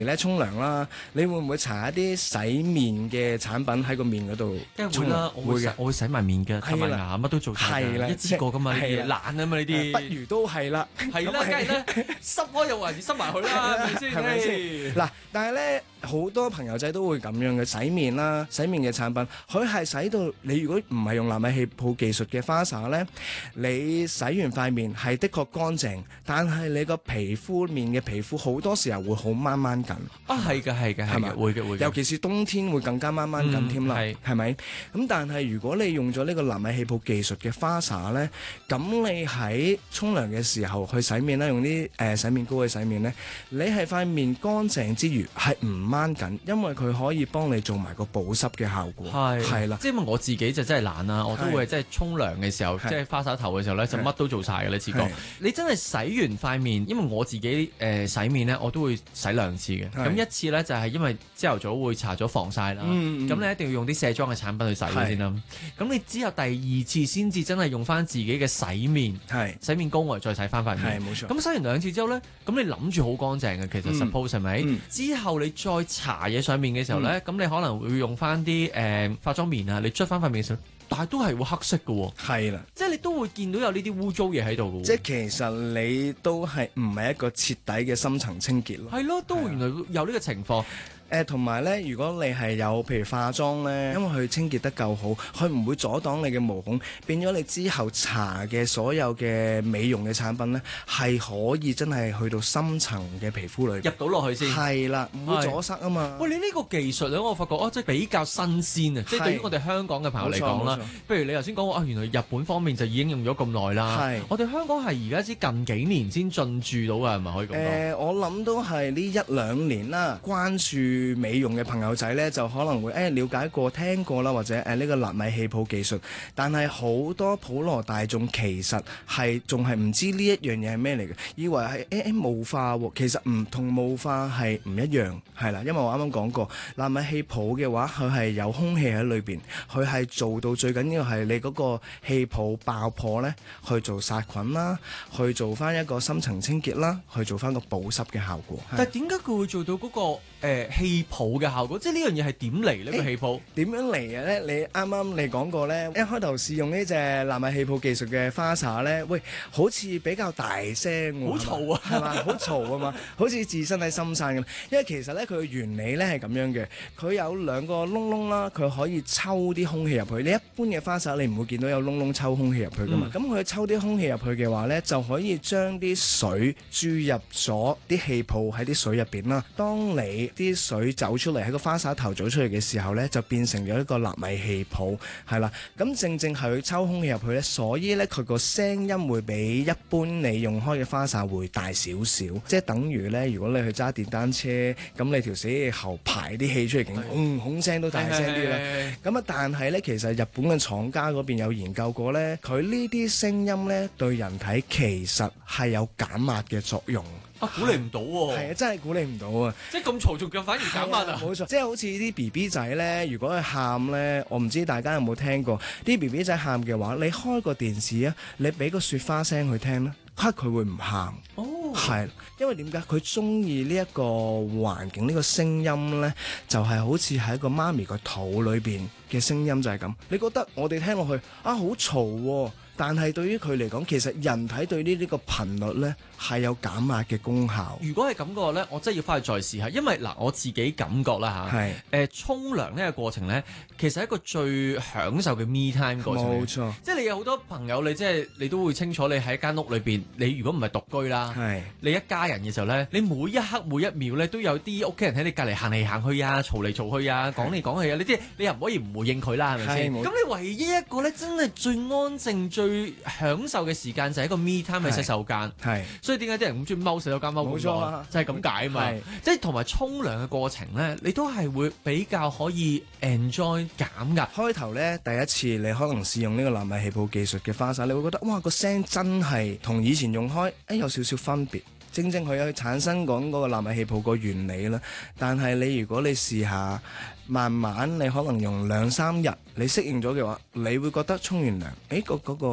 咧沖涼啦，你會唔會搽一啲洗面嘅產品喺個面嗰度？ 梗係會啦，我會洗埋面嘅，刷埋牙，乜都做晒嘅，一次過噶嘛，呢啲懶啊嘛呢啲。 不如都係啦， 係啦，梗係啦，濕開又還是濕埋佢啦，係咪先？ 係咪先？嗱，但係咧好多朋友仔都會咁樣嘅洗面啦，洗面嘅產品，佢係洗到你如果唔係用納米氣泡技術嘅花灑咧，你洗完塊面係的確乾淨，但係你個皮膚面嘅皮膚好多時候會好掹掹緊。 啊，係嘅，係嘅，係嘅，會嘅，會嘅。 尤其是冬天會更加掹掹緊添啦，係咪？咁但係如果你用咗呢個納米氣泡技術嘅花灑咧，咁你喺沖涼嘅時候去洗面啦，用啲洗面膏去洗面咧，你係塊面乾淨之餘係唔掹緊，因為佢可以幫你做埋個保濕嘅效果。係啦， 即係因為我自己就真係懶啦，我都會即係沖涼嘅時候，即係花灑頭嘅時候咧，就乜都做晒嘅。你試過？你真係洗完塊面，因為我自己洗面咧，我都會洗2次嘅。咁一次咧就係因為朝頭早會搽咗防曬啦，咁你一定要用啲卸妝嘅產品去洗先啦。咁你之後第2次先至真係用翻自己嘅洗面膏嚟再洗翻塊面。 係冇錯。 咁洗完2次之後咧，咁你諗住好乾淨嘅，其實 suppose 係咪？之後你再搽嘢上面嘅時候咧，咁你可能會用翻啲化妝棉啊，你捽翻塊面嘅時候，但係都係會黑色嘅喎。係啦，即係你都會見到有呢啲污糟嘢喺度嘅喎。 即係其實你都係唔係一個徹底嘅深層清潔咯？ 係咯，都原來有呢個情況。 同埋咧，如果你係有譬如化妝咧，因為佢清潔得夠好，佢唔會阻擋你嘅毛孔，變咗你之後搽嘅所有嘅美容嘅產品咧，係可以真係去到深層嘅皮膚裏入到落去先。 係啦，唔會阻塞啊嘛。 喂，你呢個技術咧，我發覺即係比較新鮮啊！即係對於我哋香港嘅朋友嚟講啦，譬如你頭先講話原來日本方面就已經用咗咁耐啦。係，我哋香港係而家先近幾年先進駐到嘅，係咪可以咁講？ 我諗都係呢1-2年啦，關注美容嘅朋友仔咧，就可能會了解過、聽過啦，或者呢個納米氣泡技術。但係好多普羅大眾其實係仲係唔知呢一樣嘢係咩嚟嘅，以為係霧化喎。其實唔同霧化係唔一樣，係啦。因為我啱啱講過，納米氣泡嘅話，佢係有空氣喺裏邊，佢係做到最緊要係你嗰個氣泡爆破咧，去做殺菌啦，去做翻一個深層清潔啦，去做翻個保濕嘅效果。 但係點解佢會做到嗰個氣泡嘅效果？即係呢樣嘢係點嚟呢個氣泡點樣嚟嘅咧？你啱啱你講過咧，一開頭試用呢隻納米氣泡技術嘅花灑咧，喂，好似比較大聲喎， 好嘈啊， 係嘛？好嘈啊嘛，好似置身喺深山咁。因為其實咧，佢嘅原理咧係咁樣嘅，佢有2個窿窿啦，佢可以抽啲空氣入去。你一般嘅花灑你唔會見到有窿窿抽空氣入去噶嘛？咁佢抽啲空氣入去嘅話咧，就可以將啲水注入咗啲氣泡喺啲水入邊啦。當你啲水走出嚟喺個花灑頭走出嚟嘅時候呢，就變成咗一個納米氣泡，係啦。咁正正係佢抽空氣入去呢，所以呢，佢個聲音會比一般你用開嘅花灑會大少少，即係等於呢，如果你去揸電單車，咁你條死氣喉排啲氣出嚟，轟聲都大聲啲啦。咁啊，但係呢，其實日本嘅廠家嗰邊有研究過呢，佢呢啲聲音呢，對人體其實係有減壓嘅作用。 估你唔到喎， 係啊，真係估你唔到啊！ 即係咁嘈仲腳反而減壓啊！ 冇錯，即係好似啲 BB 仔咧，如果佢喊咧，我唔知大家有冇聽過，啲 BB 仔喊嘅話，你開個電視啊，你俾個雪花聲佢聽咧，佢會唔喊。哦，係，因為點解佢中意呢一個環境，呢個聲音咧，就係好似喺個媽咪個肚裏邊嘅聲音就係咁。你覺得我哋聽落去啊好嘈喎，但係對於佢嚟講，其實人體對呢個頻率咧係有減壓嘅功效。 如果係咁嘅話咧，我真係要翻去再試下，因為嗱我自己感覺啦嚇，沖涼呢個過程咧，其實係一個最享受嘅 me time 過程。冇錯，即係你有好多朋友，你都會清楚，你喺間屋裏邊，你如果唔係獨居啦，你一家人嘅時候咧，你每一刻每一秒咧都有啲屋企人喺你隔離行嚟行去啊，嘈嚟嘈去啊，講嚟講去啊，你又唔可以唔回應佢啦，係咪先？咁你唯一一個咧真係最安靜、最享受嘅時間就係一個 me time 喺洗手間。所以點解啲人咁中意踎洗手間踎咁耐？就係咁解啊嘛。即係同埋沖涼嘅過程咧，你都係會比較可以 enjoy 減壓。 開頭咧第一次你可能試用呢個納米氣泡技術嘅花灑，你會覺得哇個聲真係同以前用開有少少分別。正正佢有產生講嗰個納米氣泡個原理啦。但係你如果你試下，慢慢你可能用2-3日，你適應咗嘅話，你會覺得沖完涼，嗰個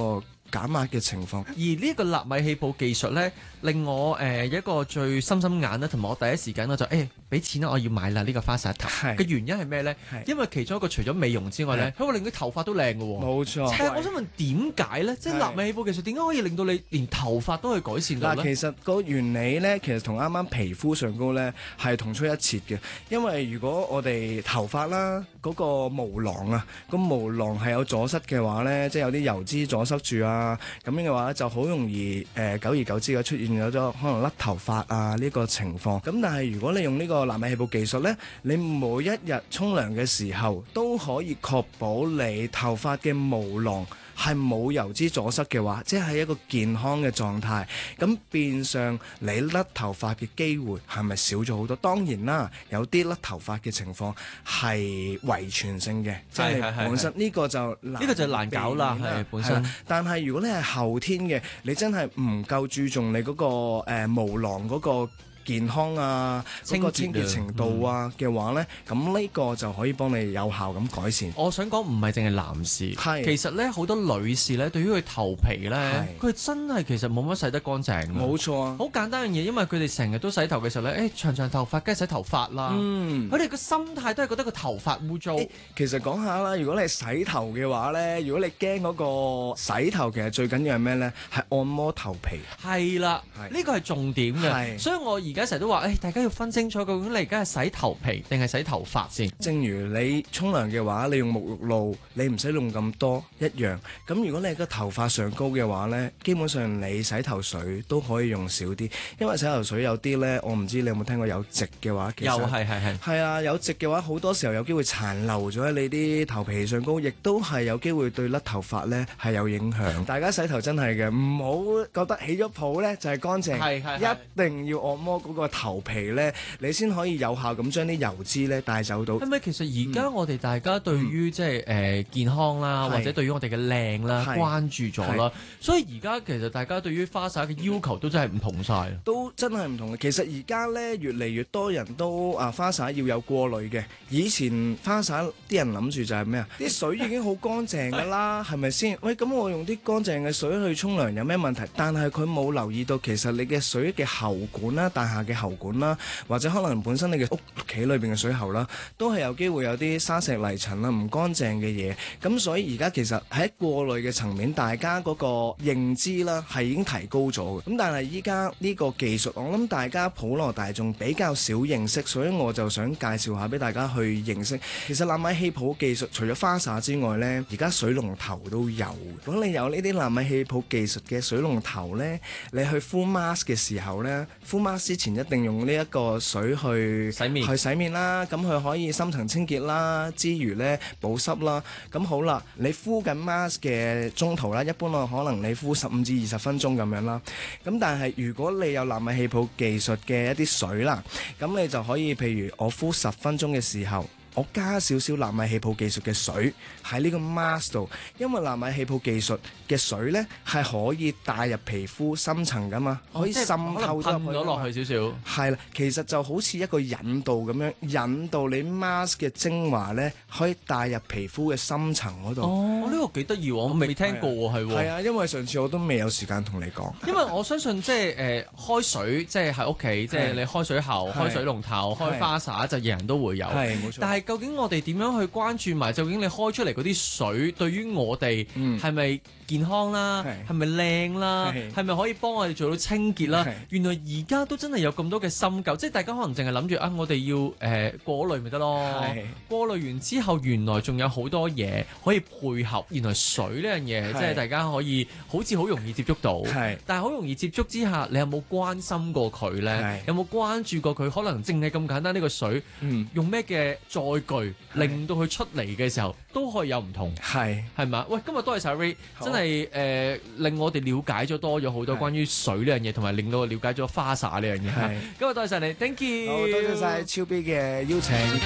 減壓嘅情況。 而呢個納米氣泡技術咧，令我一個最心眼啦，同埋我第一時間我就俾錢啦，我要買啦呢個花灑頭嘅原因係咩咧？因為其中一個除咗美容之外咧，佢會令佢頭髮都靚嘅喎。 冇錯。 但係我想問點解咧？即係納米氣泡技術點解可以令到你連頭髮都可以改善到咧？ 嗱，其實個原理咧，其實同啱啱皮膚上高咧係同出一轍嘅。因為如果我哋頭髮啦嗰個毛囊啊，個毛囊係有阻塞嘅話咧，即係有啲油脂阻塞住啊，咁樣嘅話就好容易久而久之嘅出現咗可能甩頭髮啊呢個情況。咁但係如果你用呢個納米氣泡技術咧，你每一日沖涼嘅時候都可以確保你頭髮嘅毛囊係冇油脂阻塞嘅話，即係一個健康嘅狀態。咁變相你甩頭髮嘅機會係咪少咗好多？當然啦，有啲甩頭髮嘅情況係遺傳性嘅，即係本身呢個就難搞啦，係本身。 但係如果你係後天嘅，你真係唔夠注重你嗰個毛囊嗰個健康啊，嗰個清潔程度啊嘅話呢，咁呢個就可以幫你有效咁改善。 我想講唔係淨係男士，其實呢好多女士呢，對於佢頭皮呢，佢真係其實冇乜洗得乾淨。冇錯啊，好簡單嘅嘢，因為佢哋成日都洗頭嘅時候呢，長頭髮梗係洗頭髮啦。佢哋個心態都係覺得個頭髮污糟。 其實講下啦，如果你洗頭嘅話呢，如果你驚嗰個洗頭，其實最緊要係咩呢？係按摩頭皮。係啦，呢個係重點嘅。所以我而家成日都話，大家要分清楚，究竟你而家係洗頭皮定係洗頭髮先。正如你沖涼嘅話，你用沐浴露，你唔使用咁多一樣。咁如果你個頭髮上高嘅話呢，基本上你洗頭水都可以用少啲，因為洗頭水有啲呢，我唔知你有冇聽過有漬嘅話，其實係啊，有漬嘅話，好多時候有機會殘留咗喺你啲頭皮上高，亦都係有機會對甩頭髮呢係有影響。大家洗頭真係嘅，唔好覺得起咗泡呢就係乾淨，一定要按摩嗰個頭皮咧，你先可以有效咁將啲油脂咧帶走到。係咪其實而家我哋大家對於即係健康啦，或者對於我哋嘅靚啦關注咗啦，所以而家其實大家對於花灑嘅要求都真係唔同晒，都真係唔同嘅。其實而家咧越嚟越多人都花灑要有過濾嘅。以前花灑啲人諗住就係咩啊？啲水已經好乾淨㗎啦，係咪先？喂，咁我用啲乾淨嘅水去沖涼有咩問題？但係佢冇留意到其實你嘅水嘅喉管啦，大廈嘅喉管啦，或者可能本身你嘅屋企裏邊嘅水喉啦，都係有機會有啲沙石泥塵啦，唔乾淨嘅嘢。咁所以而家其實喺過濾嘅層面，大家嗰個認知啦係已經提高咗嘅。咁但係依家呢個技術，我諗大家普羅大眾比較少認識，所以我就想介紹下俾大家去認識。其實納米氣泡技術除咗花灑之外呢，而家水龍頭都有。如果你有呢啲納米氣泡技術嘅水龍頭呢，你去敷 mask 嘅時候呢，敷 mask 之前一定用呢一個水去洗面啦，咁佢可以深層清潔啦，之餘呢保濕啦。咁好啦，你敷緊 mask 嘅中途啦，一般可能你敷15至20分鐘咁樣啦。咁但係如果你有納米氣泡技術嘅一啲水啦，咁你就可以譬如我敷10分鐘嘅時候，我加少少納米氣泡技術嘅水喺呢個 mask 度，因為納米氣泡技術嘅水呢係可以帶入皮膚深層噶嘛，可以滲透咗落去少少。係啦，其實就好似一個引導咁樣，引導你 mask 嘅精華呢可以帶入皮膚嘅深層嗰度。哦，呢個幾得意喎，我未聽過喎，係喎。係啊，因為上次我都未有時間同你講。因為我相信即係開水，即係喺屋企，即係你開水喉、開水龍頭、開花灑，就人人都會有。係冇錯。但係究竟我哋點樣去關注埋？究竟你開出嚟嗰啲水對於我哋係咪健康啦？係咪靚啦？係咪可以幫我哋做到清潔啦？原來而家都真係有咁多嘅深究，即係大家可能淨係諗住我哋要過濾咪得咯。過濾完之後，原來仲有好多嘢可以配合。原來水呢樣嘢，即係大家可以好似好容易接觸到，但係好容易接觸之下，你有冇關心過佢呢？有冇關注過佢？可能淨係咁簡單呢個水，用咩嘅載具令到佢出嚟嘅時候都可以有唔同，係嘛？喂，今日多謝晒 Ray，真係令我哋了解咗多咗好多關於水呢樣嘢，同埋令到我了解咗花灑呢樣嘢。今日多謝晒你 ，Thank you，多謝晒超 B 嘅邀請。